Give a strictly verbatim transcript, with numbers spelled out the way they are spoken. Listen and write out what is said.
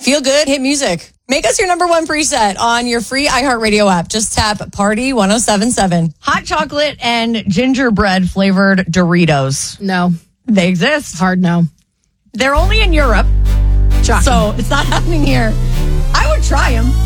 Feel good, hit music. Make us your number one preset on your free iHeartRadio app. Just tap Party ten seventy-seven. Hot chocolate and gingerbread flavored Doritos. No. They exist. Hard no. They're only in Europe. Shocking. So it's not happening here. I would try them.